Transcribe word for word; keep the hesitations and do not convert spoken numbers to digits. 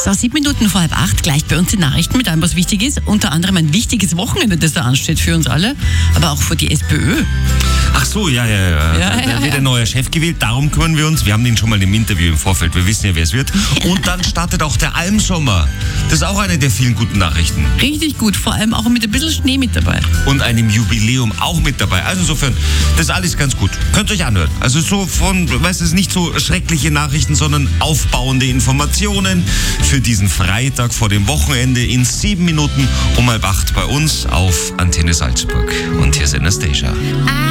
So, sieben Minuten vor halb acht, gleich bei uns die Nachrichten mit allem, was wichtig ist. Unter anderem ein wichtiges Wochenende, das da ansteht für uns alle, aber auch für die SPÖ. Ach so, ja, ja, ja. Ja, da ja, wird ja. ein neuer Chef gewählt, darum kümmern wir uns. Wir haben ihn schon mal im Interview im Vorfeld, wir wissen ja, wer es wird. Und dann startet auch der Almsommer. Das ist auch eine der vielen guten Nachrichten. Richtig gut, vor allem auch mit ein bisschen Schnee mit dabei. Und einem Jubiläum auch mit dabei. Also insofern, das ist alles ganz gut. Könnt ihr euch anhören. Also so von, weißt du, es ist nicht so schreckliche Nachrichten, sondern aufbauende Informationen für diesen Freitag vor dem Wochenende in sieben Minuten um halb acht bei uns auf Antenne Salzburg. Und hier ist Anastasia.